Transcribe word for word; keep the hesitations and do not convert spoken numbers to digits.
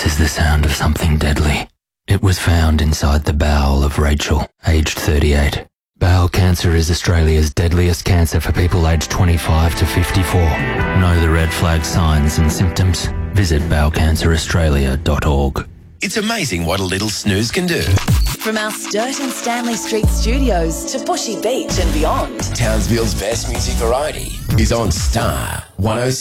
This is the sound of something deadly. It was found inside the bowel of Rachel, aged thirty-eight. Bowel cancer is Australia's deadliest cancer for people aged twenty-five to fifty-four. Know the red flag signs and symptoms? Visit bowel cancer australia dot org. It's amazing what a little snooze can do. From our Sturt and Stanley Street studios to Bushy Beach and beyond, Townsville's best music variety is on Star one oh six.